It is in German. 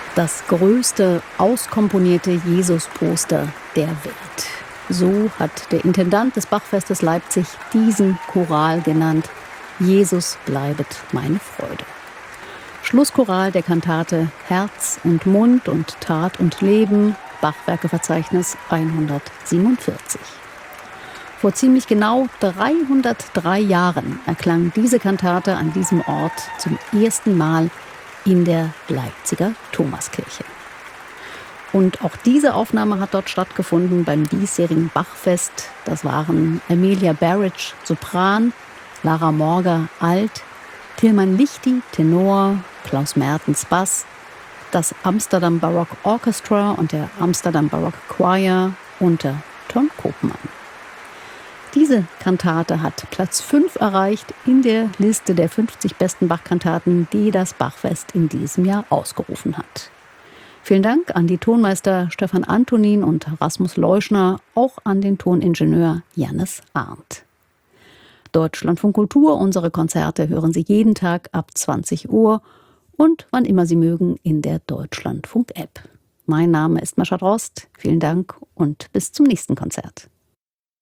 Das größte auskomponierte Jesus-Poster der Welt. So hat der Intendant des Bachfestes Leipzig diesen Choral genannt: Jesus bleibet meine Freude. Schlusschoral der Kantate Herz und Mund und Tat und Leben, Bachwerkeverzeichnis 147. Vor ziemlich genau 303 Jahren erklang diese Kantate an diesem Ort zum ersten Mal in der Leipziger Thomaskirche. Und auch diese Aufnahme hat dort stattgefunden beim diesjährigen Bachfest. Das waren Emilia Baric, Sopran, Lara Morger, Alt, Tilman Lichti, Tenor, Klaus Mertens, Bass, das Amsterdam Baroque Orchestra und der Amsterdam Baroque Choir unter Ton Koopman. Diese Kantate hat Platz 5 erreicht in der Liste der 50 besten Bachkantaten, die das Bachfest in diesem Jahr ausgerufen hat. Vielen Dank an die Tonmeister Stefan Antonin und Rasmus Leuschner, auch an den Toningenieur Jannis Arndt. Deutschlandfunk Kultur, unsere Konzerte hören Sie jeden Tag ab 20 Uhr und wann immer Sie mögen in der Deutschlandfunk-App. Mein Name ist Mascha Drost, vielen Dank und bis zum nächsten Konzert.